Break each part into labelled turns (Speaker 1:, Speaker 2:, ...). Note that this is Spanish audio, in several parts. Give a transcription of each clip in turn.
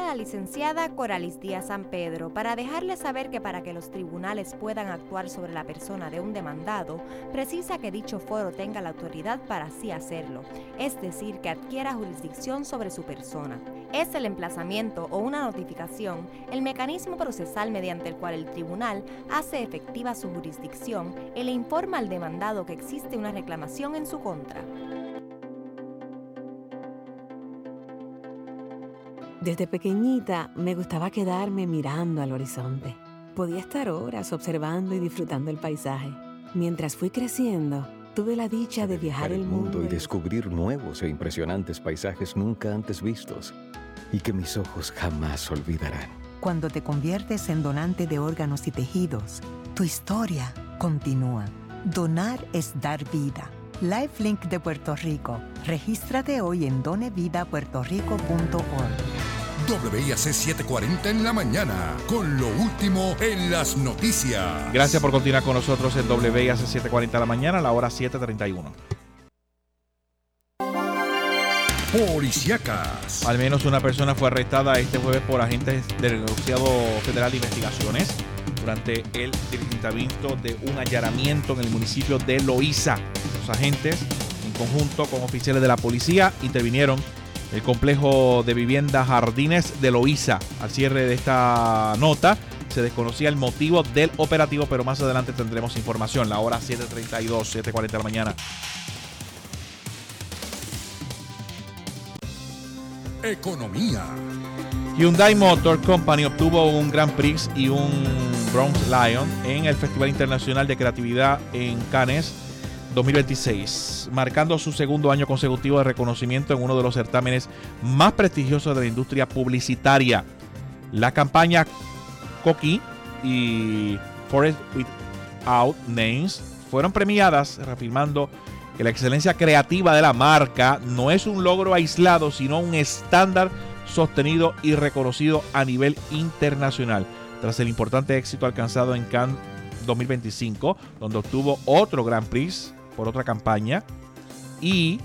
Speaker 1: la licenciada Coralis Díaz San Pedro para dejarle saber que para que los tribunales puedan actuar sobre la persona de un demandado, precisa que dicho foro tenga la autoridad para así hacerlo, es decir, que adquiera jurisdicción sobre su persona. Es el emplazamiento o una notificación el mecanismo procesal mediante el cual el tribunal hace efectiva su jurisdicción y le informa al demandado que existe una reclamación en su contra.
Speaker 2: Desde pequeñita me gustaba quedarme mirando al horizonte. Podía estar horas observando y disfrutando el paisaje. Mientras fui creciendo, tuve la dicha de viajar el mundo
Speaker 3: y descubrir nuevos e impresionantes paisajes nunca antes vistos y que mis ojos jamás olvidarán.
Speaker 4: Cuando te conviertes en donante de órganos y tejidos, tu historia continúa. Donar es dar vida. LifeLink de Puerto Rico. Regístrate hoy en donevidapuertorico.org.
Speaker 5: WIAC 740 en la mañana, con lo último en las noticias.
Speaker 6: Gracias por continuar con nosotros en WIAC 740 en la mañana, a la hora 7:31.
Speaker 5: Policíacas.
Speaker 6: Al menos una persona fue arrestada este jueves por agentes del Negociado Federal de Investigaciones durante el dirigimiento de un allanamiento en el municipio de Loíza. Los agentes, en conjunto con oficiales de la policía, intervinieron el complejo de vivienda Jardines de Loíza. Al cierre de esta nota se desconocía el motivo del operativo, pero más adelante tendremos información. La hora 7:32, 7:40 de la mañana.
Speaker 5: Economía.
Speaker 6: Hyundai Motor Company obtuvo un Grand Prix y un Bronze Lion en el Festival Internacional de Creatividad en Cannes 2026, marcando su segundo año consecutivo de reconocimiento en uno de los certámenes más prestigiosos de la industria publicitaria. La campaña Coqui y Forest Without Names fueron premiadas, reafirmando que la excelencia creativa de la marca no es un logro aislado, sino un estándar sostenido y reconocido a nivel internacional. Tras el importante éxito alcanzado en Cannes 2025, donde obtuvo otro Grand Prix por otra campaña, y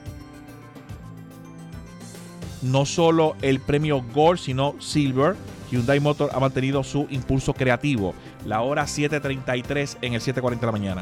Speaker 6: no solo el premio Gold, sino Silver, Hyundai Motor ha mantenido su impulso creativo. La hora 7:33 en el 7:40 de la mañana.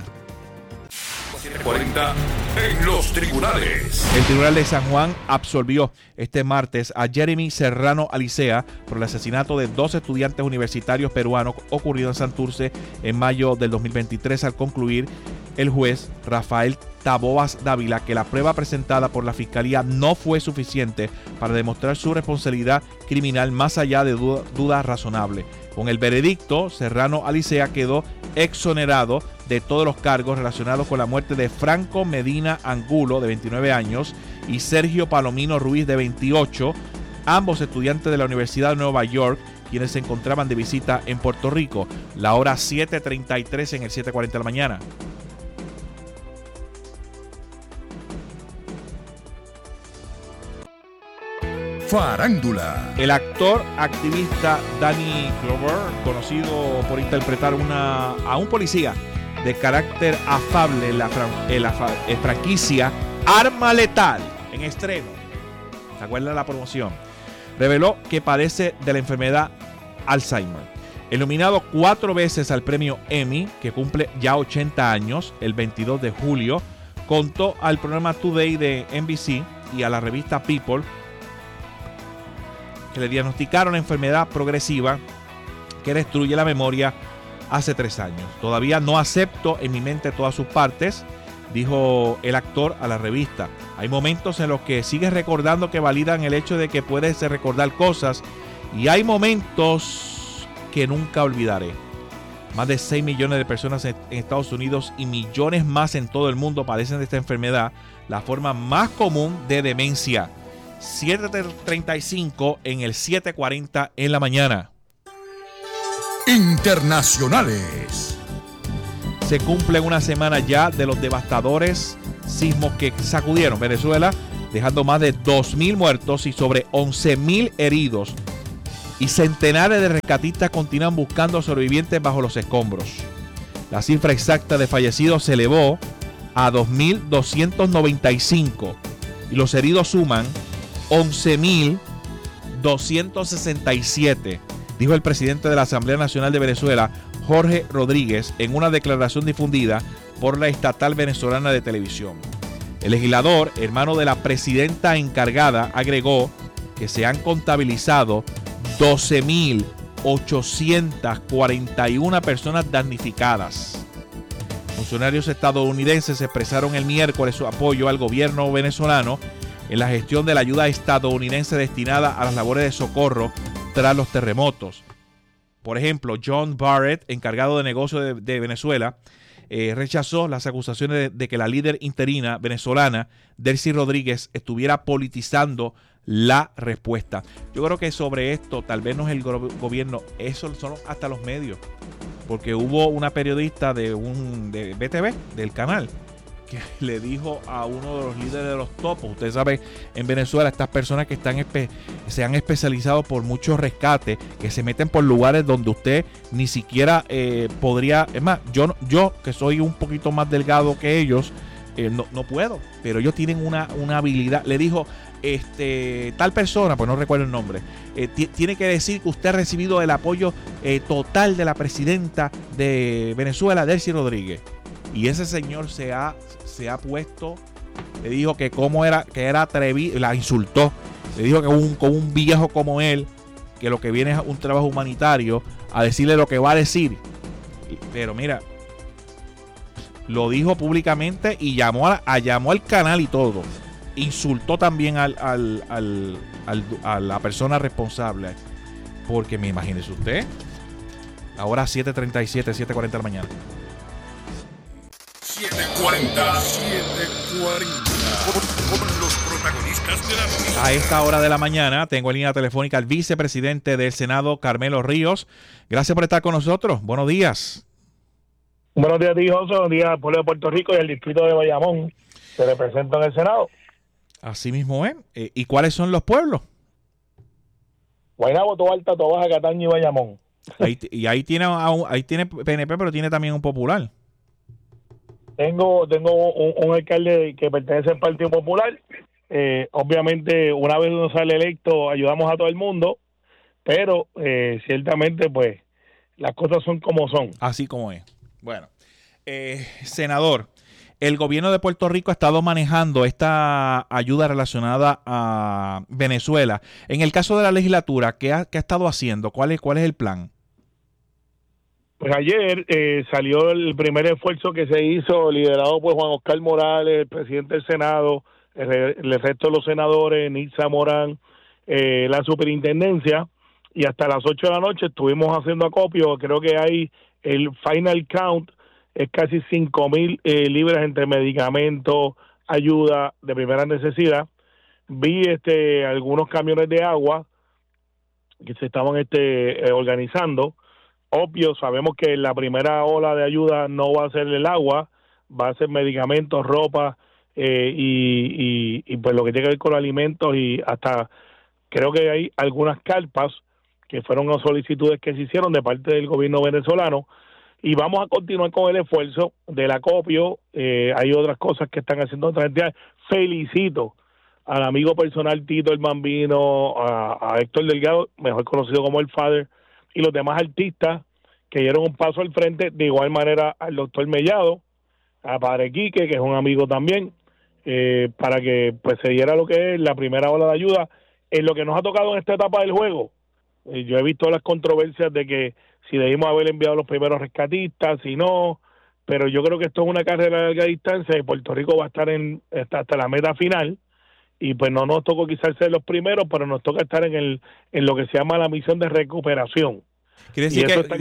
Speaker 5: 7:40 en los tribunales.
Speaker 6: El Tribunal de San Juan absolvió este martes a Jeremy Serrano Alicea por el asesinato de 2 estudiantes universitarios peruanos ocurrido en Santurce en mayo del 2023, al concluir el juez Rafael Taboas Dávila que la prueba presentada por la Fiscalía no fue suficiente para demostrar su responsabilidad criminal más allá de duda razonable. Con el veredicto, Serrano Alicea quedó exonerado de todos los cargos relacionados con la muerte de Franco Medina Angulo, de 29 años, y Sergio Palomino Ruiz, de 28, ambos estudiantes de la Universidad de Nueva York, quienes se encontraban de visita en Puerto Rico. La hora 7:33 en el 7:40 de la mañana.
Speaker 5: Farándula.
Speaker 6: El actor activista Danny Glover, conocido por interpretar a un policía de carácter afable en la franquicia Arma Letal en estreno, ¿se acuerdan de la promoción?, reveló que padece de la enfermedad Alzheimer. El nominado 4 veces al premio Emmy, que cumple ya 80 años, el 22 de julio, contó al programa Today de NBC y a la revista People que le diagnosticaron la enfermedad progresiva que destruye la memoria hace 3 años. Todavía no acepto en mi mente todas sus partes, dijo el actor a la revista. Hay momentos en los que sigues recordando que validan el hecho de que puedes recordar cosas, y hay momentos que nunca olvidaré. Más de 6 millones de personas en Estados Unidos y millones más en todo el mundo padecen de esta enfermedad, la forma más común de demencia. 7:35 en el 7:40 en la mañana.
Speaker 5: Internacionales.
Speaker 6: Se cumple una semana ya de los devastadores sismos que sacudieron Venezuela, dejando más de 2.000 muertos y sobre 11.000 heridos. Y centenares de rescatistas continúan buscando sobrevivientes bajo los escombros. La cifra exacta de fallecidos se elevó a 2.295 y los heridos suman 267, dijo el presidente de la Asamblea Nacional de Venezuela, Jorge Rodríguez, en una declaración difundida por la estatal venezolana de televisión. El legislador, hermano de la presidenta encargada, agregó que se han contabilizado 12.841 personas damnificadas. Funcionarios estadounidenses expresaron el miércoles su apoyo al gobierno venezolano en la gestión de la ayuda estadounidense destinada a las labores de socorro tras los terremotos. Por ejemplo, John Barrett, encargado de negocios de Venezuela, rechazó las acusaciones de que la líder interina venezolana, Delcy Rodríguez, estuviera politizando la respuesta. Yo creo que sobre esto tal vez no es el gobierno, eso son hasta los medios, porque hubo una periodista de BTV, del canal, que le dijo a uno de los líderes de los topos, usted sabe, en Venezuela estas personas que se han especializado por muchos rescates, que se meten por lugares donde usted ni siquiera podría, es más, yo que soy un poquito más delgado que ellos, no puedo, pero ellos tienen una habilidad. Le dijo, tal persona, pues no recuerdo el nombre, tiene que decir que usted ha recibido el apoyo total de la presidenta de Venezuela, Delcy Rodríguez. Y ese señor se ha puesto, le dijo que que era atrevido, la insultó. Le dijo que con un viejo como él, que lo que viene es un trabajo humanitario, a decirle lo que va a decir. Pero mira, lo dijo públicamente y llamó al canal y todo. Insultó también a la persona responsable. Porque me imagínese usted, ahora 7:37, 7:40 de la mañana.
Speaker 5: 7:40 con los protagonistas de la noticia.
Speaker 6: A esta hora de la mañana tengo en línea telefónica al vicepresidente del Senado, Carmelo Ríos. Gracias por estar con nosotros. Buenos días.
Speaker 7: Buenos días, José. Buenos días al pueblo de Puerto Rico y al distrito de Bayamón, que representa en el Senado.
Speaker 6: Así mismo es. ¿Y cuáles son los pueblos?
Speaker 7: Guaynabo, Toalta, Tobaja, Cataño y Bayamón.
Speaker 6: Ahí tiene PNP, pero tiene también un popular.
Speaker 7: Tengo un alcalde que pertenece al Partido Popular. Obviamente, una vez uno sale electo, ayudamos a todo el mundo, pero ciertamente, pues, las cosas son como son.
Speaker 6: Así como es. Bueno, senador, el gobierno de Puerto Rico ha estado manejando esta ayuda relacionada a Venezuela. En el caso de la legislatura, ¿qué ha estado haciendo? ¿Cuál es el plan?
Speaker 7: Pues ayer salió el primer esfuerzo que se hizo, liderado por Juan Oscar Morales, el presidente del Senado, el resto de los senadores, Nitza Morán, la superintendencia, y hasta las 8 de la noche estuvimos haciendo acopio. Creo que hay el final count, es casi 5,000 libras entre medicamentos, ayuda de primera necesidad. Vi algunos camiones de agua que se estaban organizando. Obvio, sabemos que la primera ola de ayuda no va a ser el agua, va a ser medicamentos, ropa y pues lo que tiene que ver con alimentos, y hasta creo que hay algunas carpas que fueron las solicitudes que se hicieron de parte del gobierno venezolano, y vamos a continuar con el esfuerzo del acopio. Hay otras cosas que están haciendo otras entidades. Felicito al amigo personal Tito el Bambino, a Héctor Delgado, mejor conocido como el Father, y los demás artistas que dieron un paso al frente, de igual manera al doctor Mellado, a Padre Quique, que es un amigo también, para que pues se diera lo que es la primera ola de ayuda. En lo que nos ha tocado en esta etapa del juego, yo he visto las controversias de que si debimos haber enviado los primeros rescatistas, si no, pero yo creo que esto es una carrera de larga distancia y Puerto Rico va a estar hasta la meta final, y pues no nos tocó quizás ser los primeros, pero nos toca estar en lo que se llama la misión de recuperación.
Speaker 6: Quiere decir que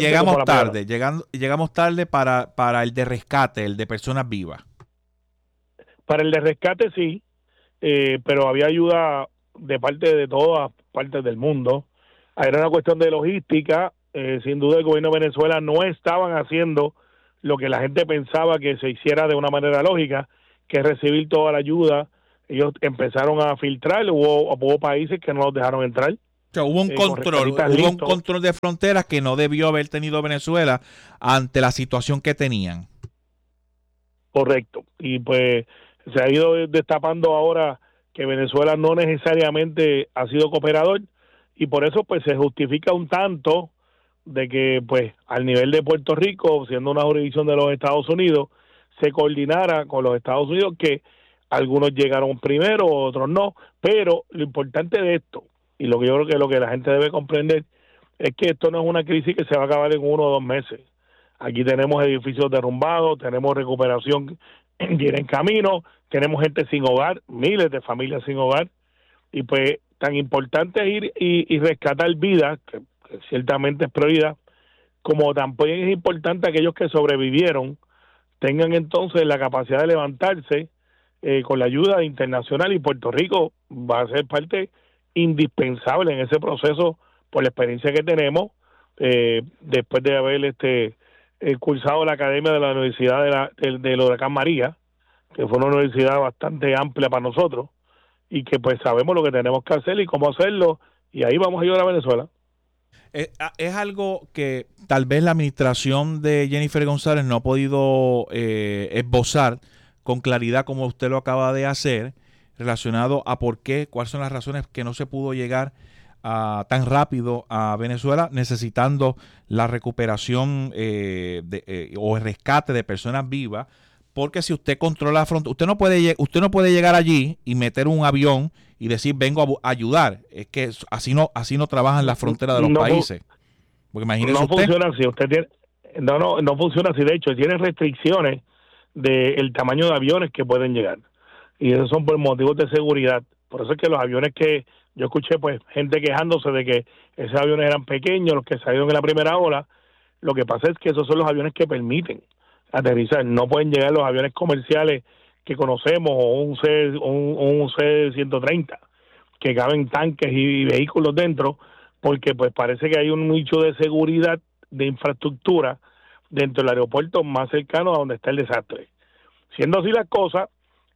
Speaker 6: llegamos tarde para el de rescate, el de personas vivas.
Speaker 7: Para el de rescate sí, pero había ayuda de parte de todas partes del mundo. Era una cuestión de logística. Sin duda el gobierno de Venezuela no estaban haciendo lo que la gente pensaba que se hiciera de una manera lógica, que es recibir toda la ayuda. Ellos empezaron a filtrar, hubo países que no los dejaron entrar.
Speaker 6: O sea, hubo un control de fronteras que no debió haber tenido Venezuela ante la situación que tenían.
Speaker 7: Correcto. Y pues se ha ido destapando ahora que Venezuela no necesariamente ha sido cooperador, y por eso pues se justifica un tanto de que pues al nivel de Puerto Rico, siendo una jurisdicción de los Estados Unidos, se coordinara con los Estados Unidos, que algunos llegaron primero, otros no, pero lo importante de esto, y lo que yo creo que lo que la gente debe comprender, es que esto no es una crisis que se va a acabar en 1 o 2 meses. Aquí tenemos edificios derrumbados, tenemos recuperación viene en camino, tenemos gente sin hogar, miles de familias sin hogar, y pues tan importante es ir y rescatar vidas, que ciertamente es prioridad, como también es importante aquellos que sobrevivieron tengan entonces la capacidad de levantarse con la ayuda internacional, y Puerto Rico va a ser parte indispensable en ese proceso por la experiencia que tenemos después de haber cursado la academia de la Universidad del Huracán María, que fue una universidad bastante amplia para nosotros, y que pues sabemos lo que tenemos que hacer y cómo hacerlo, y ahí vamos a ayudar a Venezuela.
Speaker 6: Es algo que tal vez la administración de Jennifer González no ha podido esbozar con claridad como usted lo acaba de hacer, relacionado a por qué, cuáles son las razones que no se pudo llegar tan rápido a Venezuela, necesitando la recuperación o el rescate de personas vivas, porque si usted controla la frontera, usted no puede llegar allí y meter un avión y decir vengo a ayudar. Es que así no trabajan las fronteras de los países. Porque imagínese
Speaker 7: no
Speaker 6: usted.
Speaker 7: Funciona así. Usted tiene, no funciona así. De hecho, tiene restricciones del tamaño de aviones que pueden llegar, y esos son por motivos de seguridad. Por eso es que los aviones que yo escuché, pues gente quejándose de que esos aviones eran pequeños, los que salieron en la primera ola. Lo que pasa es que esos son los aviones que permiten aterrizar. No pueden llegar los aviones comerciales que conocemos, o un C-130, que caben tanques y vehículos dentro, porque pues parece que hay un nicho de seguridad de infraestructura dentro del aeropuerto más cercano a donde está el desastre. Siendo así las cosas,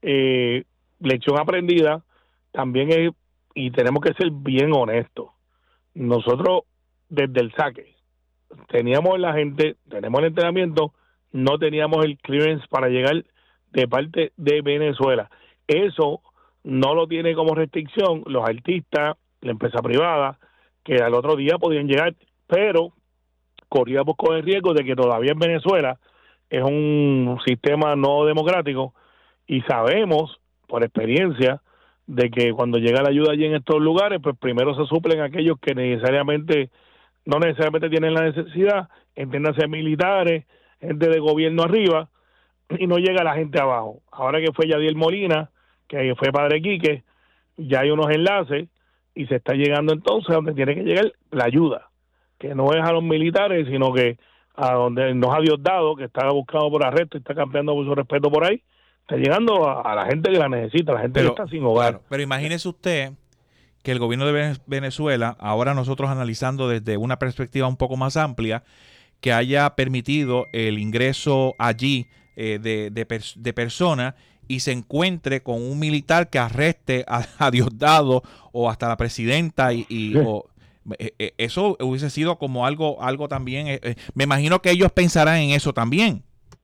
Speaker 7: lección aprendida también es, y tenemos que ser bien honestos, nosotros desde el saque teníamos la gente, tenemos el entrenamiento, no teníamos el clearance para llegar de parte de Venezuela. Eso no lo tiene como restricción los artistas, la empresa privada, que al otro día podían llegar, pero corríamos con el riesgo de que todavía en Venezuela es un sistema no democrático, y sabemos por experiencia de que cuando llega la ayuda allí en estos lugares, pues primero se suplen aquellos que no necesariamente tienen la necesidad, entiéndase militares, gente de gobierno arriba, y no llega la gente abajo. Ahora que fue Yadiel Molina, que fue Padre Quique, ya hay unos enlaces y se está llegando entonces a donde tiene que llegar la ayuda, que no es a los militares, sino que a donde nos ha Diosdado, que está buscado por arresto y está campeando por su respeto por ahí, está llegando a la gente que la necesita, la gente que está sin hogar.
Speaker 6: Claro, pero imagínese usted que el gobierno de Venezuela, ahora nosotros analizando desde una perspectiva un poco más amplia, que haya permitido el ingreso allí de personas, y se encuentre con un militar que arreste a Diosdado o hasta la presidenta eso hubiese sido como algo también. Me imagino que ellos pensarán en eso también.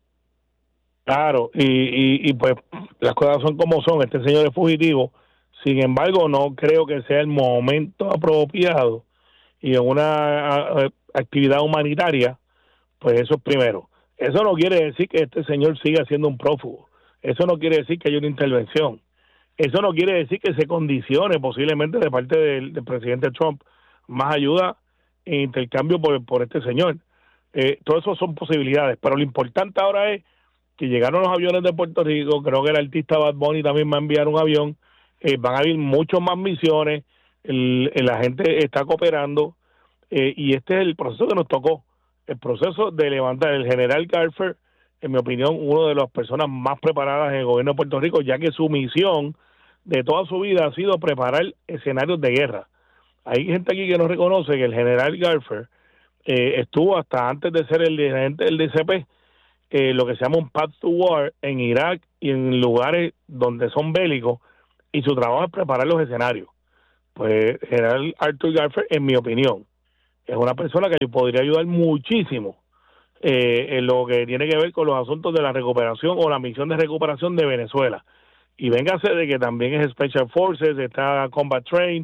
Speaker 7: Claro, y pues las cosas son como son. Este señor es fugitivo. Sin embargo, no creo que sea el momento apropiado, y en una actividad humanitaria, pues eso es primero. Eso no quiere decir que este señor siga siendo un prófugo. Eso no quiere decir que haya una intervención. Eso no quiere decir que se condicione posiblemente de parte del presidente Trump más ayuda en intercambio por este señor. Todo eso son posibilidades, pero lo importante ahora es que llegaron los aviones de Puerto Rico. Creo que el artista Bad Bunny también va a enviar un avión. Van a haber muchas más misiones. La gente está cooperando, y este es el proceso que nos tocó, el proceso de levantar el general Garfer, en mi opinión, una de las personas más preparadas en el gobierno de Puerto Rico, ya que su misión de toda su vida ha sido preparar escenarios de guerra. Hay gente aquí que no reconoce que el general Garfer estuvo hasta antes de ser el dirigente del DCP, lo que se llama un Path to War en Irak y en lugares donde son bélicos, y su trabajo es preparar los escenarios. Pues general Arthur Garfer, en mi opinión, es una persona que podría ayudar muchísimo en lo que tiene que ver con los asuntos de la recuperación o la misión de recuperación de Venezuela. Y véngase de que también es Special Forces, está Combat Train,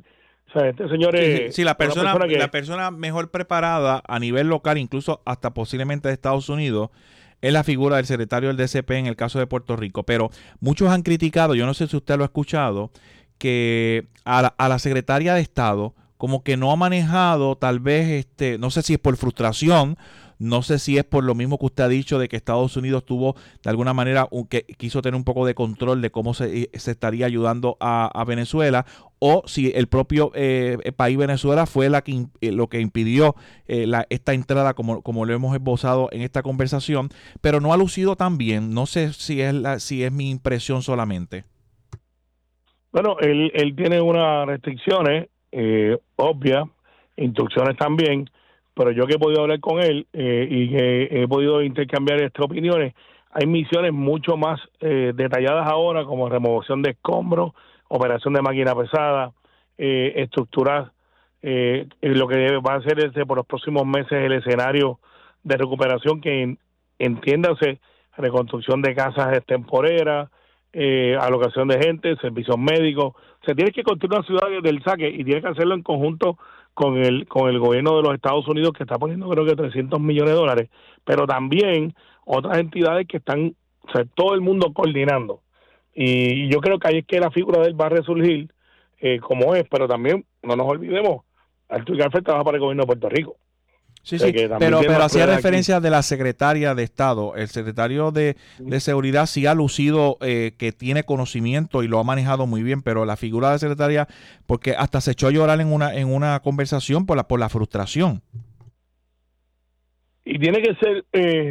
Speaker 7: O sea, este señor es
Speaker 6: sí, la persona
Speaker 7: que
Speaker 6: mejor preparada a nivel local, incluso hasta posiblemente de Estados Unidos, es la figura del secretario del DCP en el caso de Puerto Rico. Pero muchos han criticado, yo no sé si usted lo ha escuchado, que a la secretaria de Estado como que no ha manejado, tal vez, no sé si es por frustración, no sé si es por lo mismo que usted ha dicho de que Estados Unidos tuvo de alguna manera que quiso tener un poco de control de cómo se estaría ayudando a Venezuela, o si el propio país Venezuela fue lo que impidió esta entrada, como lo hemos esbozado en esta conversación, pero no ha lucido tan bien. No sé si es mi impresión solamente.
Speaker 7: bueno, él tiene unas restricciones obvias, instrucciones también, pero yo que he podido hablar con él y que he podido intercambiar estas opiniones, hay misiones mucho más detalladas ahora, como remoción de escombros, operación de máquina pesada, estructurar lo que va a ser por los próximos meses el escenario de recuperación, que entiéndase, reconstrucción de casas temporeras, alocación de gente, servicios médicos. Se tiene que construir una ciudad desde el saque y tiene que hacerlo en conjunto con el gobierno de los Estados Unidos, que está poniendo creo que $300 millones, pero también otras entidades que están, o sea, todo el mundo coordinando. Y yo creo que ahí es que la figura de él va a resurgir como es, pero también no nos olvidemos, Arturo Garfet trabaja para el gobierno de Puerto Rico.
Speaker 6: Sí,
Speaker 7: O sea,
Speaker 6: sí,
Speaker 7: que también
Speaker 6: pero
Speaker 7: tiene
Speaker 6: hacía
Speaker 7: pruebas
Speaker 6: referencia
Speaker 7: aquí.
Speaker 6: de la secretaria de Estado. El secretario de Seguridad sí ha lucido que tiene conocimiento y lo ha manejado muy bien, pero la figura de la secretaria, porque hasta se echó a llorar en una conversación por la frustración.
Speaker 7: Y tiene que ser,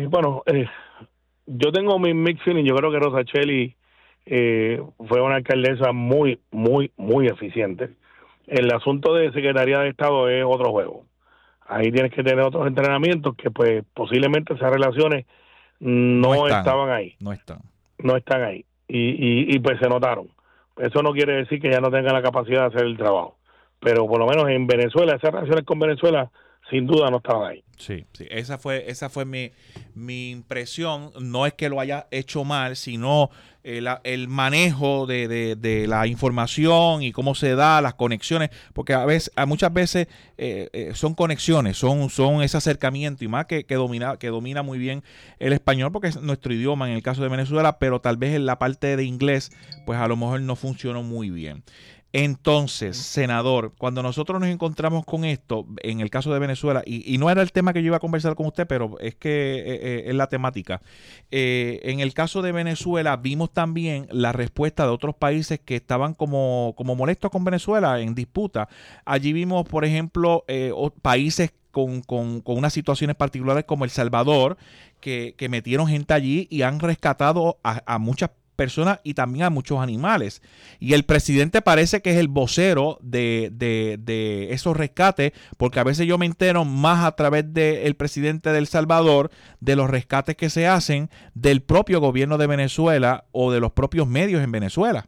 Speaker 7: yo tengo mi mixed feeling. Yo creo que Rosa Cheli fue una alcaldesa muy, muy, muy eficiente. El asunto de Secretaría de Estado es otro juego. Ahí tienes que tener otros entrenamientos que pues posiblemente esas relaciones no estaban ahí.
Speaker 6: No están.
Speaker 7: No están ahí. Y pues se notaron. Eso no quiere decir que ya no tengan la capacidad de hacer el trabajo. Pero por lo menos en Venezuela, esas relaciones con Venezuela sin duda no estaban ahí.
Speaker 6: Sí, esa fue mi impresión. No es que lo haya hecho mal, sino el manejo de la información y cómo se da, las conexiones, porque muchas veces son conexiones, son ese acercamiento, y más que domina muy bien el español, porque es nuestro idioma en el caso de Venezuela, pero tal vez en la parte de inglés, pues a lo mejor no funcionó muy bien. Entonces, senador, cuando nosotros nos encontramos con esto, en el caso de Venezuela, y no era el tema que yo iba a conversar con usted, pero es que es la temática. En el caso de Venezuela, vimos también la respuesta de otros países que estaban como molestos con Venezuela en disputa. Allí vimos, por ejemplo, países con unas situaciones particulares como El Salvador, que metieron gente allí y han rescatado a muchas personas y también a muchos animales. Y el presidente parece que es el vocero de esos rescates, porque a veces yo me entero más a través del presidente de El Salvador de los rescates que se hacen del propio gobierno de Venezuela o de los propios medios en Venezuela.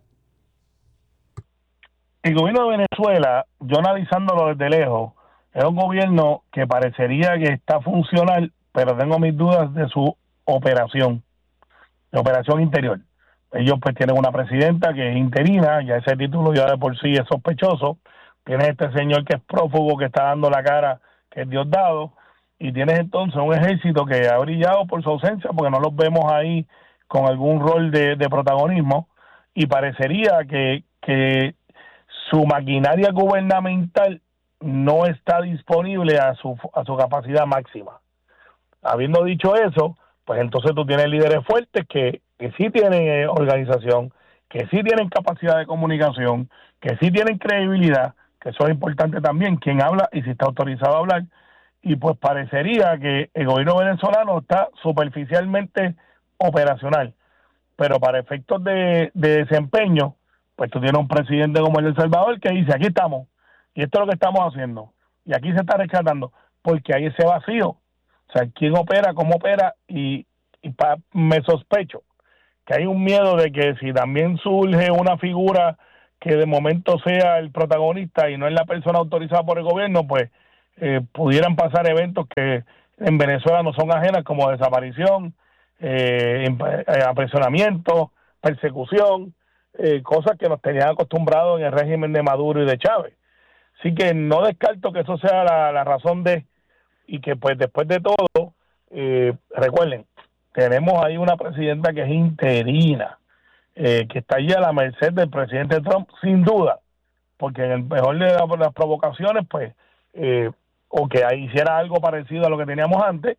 Speaker 7: El gobierno de Venezuela, yo analizándolo desde lejos, es un gobierno que parecería que está funcional, pero tengo mis dudas de su operación interior. Ellos pues tienen una presidenta que es interina, ya ese título ya de por sí es sospechoso. Tienes este señor que es prófugo, que está dando la cara, que es Diosdado, y tienes entonces un ejército que ha brillado por su ausencia, porque no los vemos ahí con algún rol de protagonismo, y parecería que su maquinaria gubernamental no está disponible a su capacidad máxima. Habiendo dicho eso, pues entonces tú tienes líderes fuertes que sí tienen organización, que sí tienen capacidad de comunicación, que sí tienen credibilidad, que eso es importante también, quién habla y si está autorizado a hablar, y pues parecería que el gobierno venezolano está superficialmente operacional, pero para efectos de desempeño, pues tú tienes un presidente como el de El Salvador que dice, aquí estamos, y esto es lo que estamos haciendo, y aquí se está rescatando, porque hay ese vacío, o sea, quién opera, cómo opera, me sospecho que hay un miedo de que si también surge una figura que de momento sea el protagonista y no es la persona autorizada por el gobierno, pues pudieran pasar eventos que en Venezuela no son ajenas, como desaparición, apresionamiento, persecución, cosas que nos tenían acostumbrados en el régimen de Maduro y de Chávez. Así que no descarto que eso sea la razón y que pues después de todo, recuerden, tenemos ahí una presidenta que es interina, que está allí a la merced del presidente Trump, sin duda, porque en el mejor de las provocaciones, pues, o que hiciera algo parecido a lo que teníamos antes,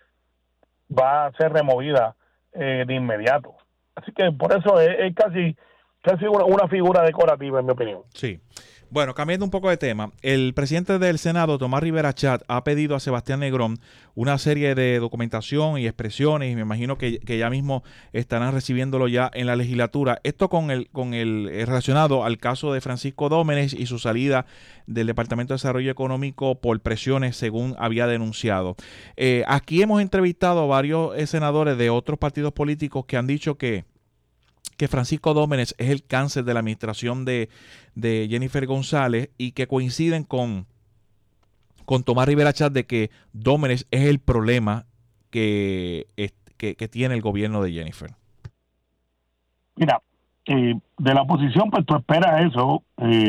Speaker 7: va a ser removida de inmediato. Así que por eso es casi una figura decorativa, en mi opinión.
Speaker 6: Sí. Bueno, cambiando un poco de tema, el presidente del Senado, Tomás Rivera Chat, ha pedido a Sebastián Negrón una serie de documentación y expresiones, y me imagino que ya mismo estarán recibiéndolo ya en la legislatura. Esto con el relacionado al caso de Francisco Dómenes y su salida del Departamento de Desarrollo Económico por presiones, según había denunciado. Aquí hemos entrevistado a varios senadores de otros partidos políticos que han dicho que Francisco Dómenes es el cáncer de la administración de Jennifer González, y que coinciden con Tomás Rivera Chat de que Dómenes es el problema que tiene el gobierno de Jennifer.
Speaker 7: Mira, de la oposición, pues tú esperas eso,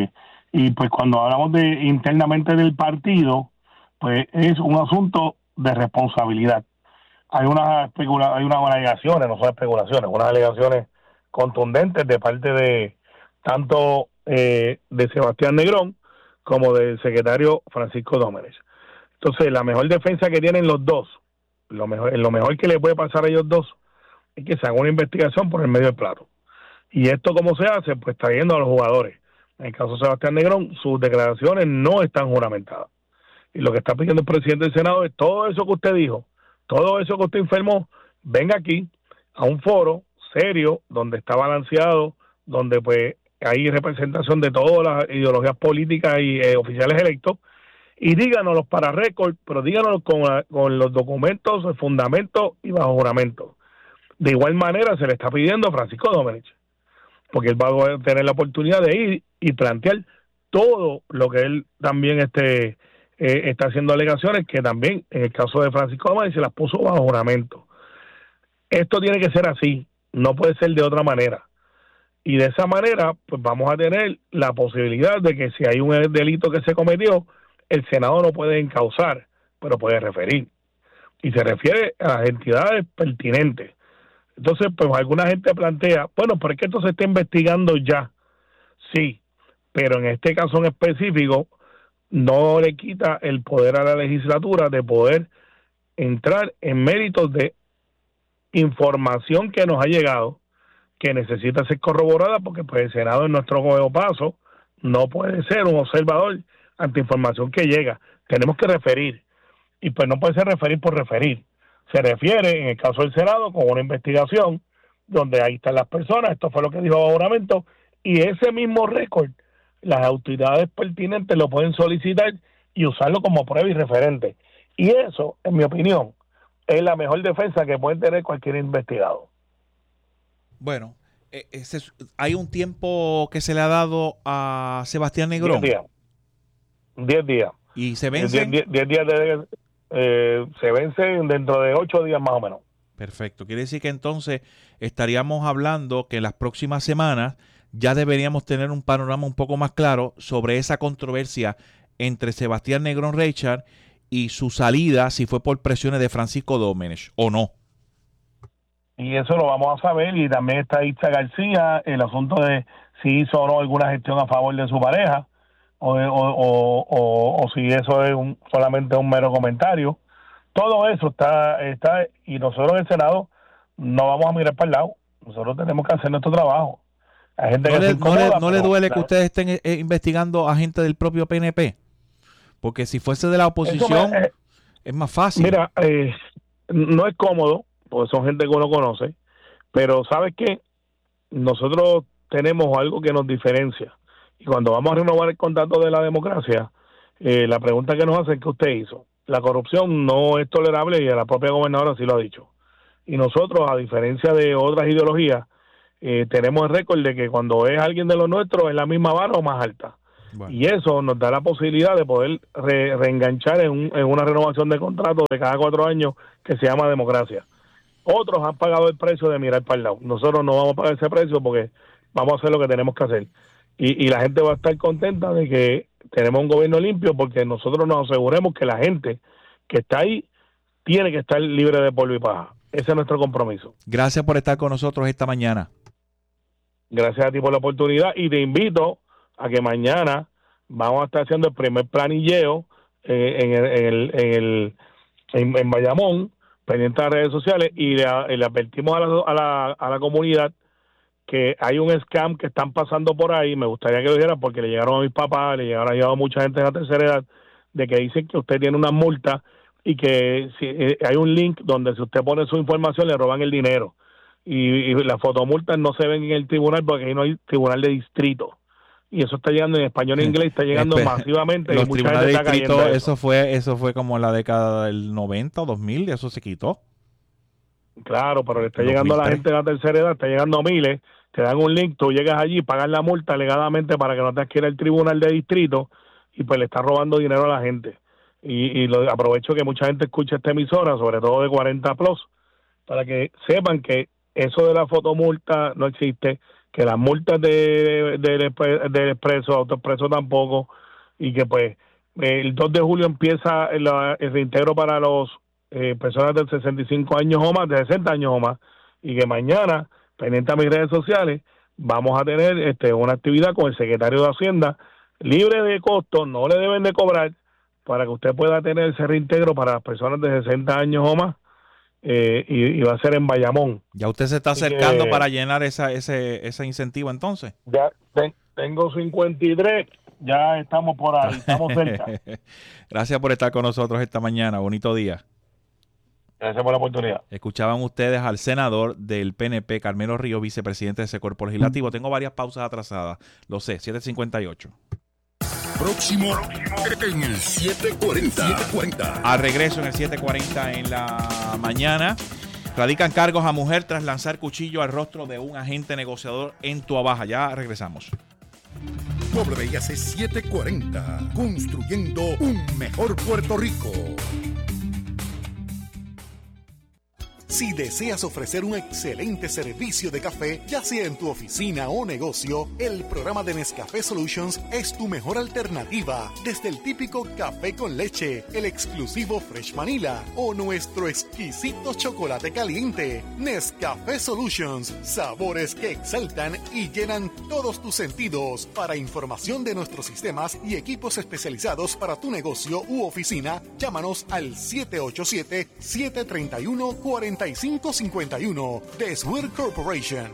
Speaker 7: y pues cuando hablamos internamente del partido, pues es un asunto de responsabilidad. Hay unas alegaciones, no son especulaciones, unas alegaciones contundentes de parte de tanto de Sebastián Negrón como del secretario Francisco Dómenes. Entonces, la mejor defensa que tienen los dos, lo mejor que le puede pasar a ellos dos, es que se haga una investigación por el medio del plato. Y esto, ¿cómo se hace? Pues trayendo a los jugadores. En el caso de Sebastián Negrón, sus declaraciones no están juramentadas. Y lo que está pidiendo el presidente del Senado es todo eso que usted dijo, todo eso que usted informó, venga aquí a un foro serio, donde está balanceado, donde pues hay representación de todas las ideologías políticas y oficiales electos, y díganoslos para récord, pero díganoslos con los documentos, el fundamento y bajo juramento. De igual manera se le está pidiendo a Francisco Dómenes, porque él va a tener la oportunidad de ir y plantear todo lo que él también está haciendo alegaciones, que también en el caso de Francisco Dómenes se las puso bajo juramento. Esto tiene que ser así, no puede ser de otra manera. Y de esa manera, pues vamos a tener la posibilidad de que si hay un delito que se cometió, el Senado no puede encauzar, pero puede referir. Y se refiere a las entidades pertinentes. Entonces, pues alguna gente plantea, bueno, pero es que esto se está investigando ya. Sí, pero en este caso en específico, no le quita el poder a la legislatura de poder entrar en méritos de información que nos ha llegado, que necesita ser corroborada, porque pues el Senado en nuestro nuevo paso no puede ser un observador ante información que llega. Tenemos que referir, y pues no puede ser referir por referir. Se refiere, en el caso del Senado, con una investigación donde ahí están las personas, esto fue lo que dijo el juramento, y ese mismo récord, las autoridades pertinentes lo pueden solicitar y usarlo como prueba y referente. Y eso, en mi opinión, es la mejor defensa que puede tener cualquier investigado.
Speaker 6: Bueno, hay un tiempo que se le ha dado a Sebastián Negrón.
Speaker 7: 10 días.
Speaker 6: ¿Y se vence?
Speaker 7: 10 días se vence dentro de 8 días más o menos.
Speaker 6: Perfecto. Quiere decir que entonces estaríamos hablando que en las próximas semanas ya deberíamos tener un panorama un poco más claro sobre esa controversia entre Sebastián Negrón Reichard y su salida, si fue por presiones de Francisco Dómenes o no.
Speaker 7: Y eso lo vamos a saber, y también está Itza García, el asunto de si hizo o no alguna gestión a favor de su pareja, o si eso es solamente un mero comentario. Todo eso está, y nosotros en el Senado no vamos a mirar para el lado, nosotros tenemos que hacer nuestro trabajo. Hay gente
Speaker 6: ¿No le duele que ustedes estén investigando a gente del propio PNP? Porque si fuese de la oposición es más fácil.
Speaker 7: Mira, no es cómodo, porque son gente que uno conoce, pero ¿sabes qué? Nosotros tenemos algo que nos diferencia, y cuando vamos a renovar el contrato de la democracia, la pregunta que nos hacen, ¿qué usted hizo? La corrupción no es tolerable, y a la propia gobernadora sí lo ha dicho. Y nosotros, a diferencia de otras ideologías, tenemos el récord de que cuando es alguien de los nuestros es la misma vara o más alta. Bueno. Y eso nos da la posibilidad de poder reenganchar en una renovación de contrato de cada 4 años que se llama democracia. Otros han pagado el precio de mirar para el lado. Nosotros no vamos a pagar ese precio porque vamos a hacer lo que tenemos que hacer. Y la gente va a estar contenta de que tenemos un gobierno limpio porque nosotros nos aseguremos que la gente que está ahí tiene que estar libre de polvo y paja. Ese es nuestro compromiso.
Speaker 6: Gracias por estar con nosotros esta mañana.
Speaker 7: Gracias a ti por la oportunidad y te invito a que mañana vamos a estar haciendo el primer planilleo en Bayamón, pendiente de las redes sociales, y le advertimos a la comunidad que hay un scam que están pasando por ahí. Me gustaría que lo dijeran porque le llegaron a mis papás, le llegaron a mucha gente de la tercera edad, de que dicen que usted tiene una multa y que si hay un link donde si usted pone su información le roban el dinero. Y las fotomultas no se ven en el tribunal porque ahí no hay tribunal de distrito. Y eso está llegando en español e inglés, está llegando masivamente.
Speaker 6: Los
Speaker 7: y mucha
Speaker 6: tribunales de
Speaker 7: gente está
Speaker 6: distrito,
Speaker 7: cayendo
Speaker 6: eso fue como en la década del 90 o 2000, y eso se quitó.
Speaker 7: Claro, pero le está llegando a la gente de la tercera edad, está llegando a miles, te dan un link, tú llegas allí, pagas la multa alegadamente para que no te adquiera el tribunal de distrito, y pues le está robando dinero a la gente. Y aprovecho que mucha gente escucha esta emisora, sobre todo de 40 plus, para que sepan que eso de la fotomulta no existe, que las multas del expreso, autoexpreso tampoco, y que pues el 2 de julio empieza el reintegro para los personas de 65 años o más, de 60 años o más, y que mañana, pendiente a mis redes sociales, vamos a tener una actividad con el secretario de Hacienda, libre de costo, no le deben de cobrar, para que usted pueda tener ese reintegro para las personas de 60 años o más, y va a ser en Bayamón.
Speaker 6: ¿Ya usted se está acercando para llenar ese incentivo entonces?
Speaker 7: Ya tengo 53, ya estamos por ahí, estamos cerca.
Speaker 6: Gracias por estar con nosotros esta mañana, bonito día.
Speaker 7: Gracias por la oportunidad.
Speaker 6: Escuchaban ustedes al senador del PNP, Carmelo Ríos, vicepresidente de ese cuerpo legislativo. Tengo varias pausas atrasadas, lo sé, 7:58.
Speaker 5: Próximo en el 740.
Speaker 6: Al regreso en el 7:40 en la mañana. Radican cargos a mujer tras lanzar cuchillo al rostro de un agente negociador en Tuabaja. Ya regresamos.
Speaker 5: WIAC 740. Construyendo un mejor Puerto Rico. Si deseas ofrecer un excelente servicio de café, ya sea en tu oficina o negocio, el programa de Nescafé Solutions es tu mejor alternativa. Desde el típico café con leche, el exclusivo Fresh Vanilla o nuestro exquisito chocolate caliente. Nescafé Solutions, sabores que exaltan y llenan todos tus sentidos. Para información de nuestros sistemas y equipos especializados para tu negocio u oficina, llámanos al 787-731-4551 de Swear Corporation.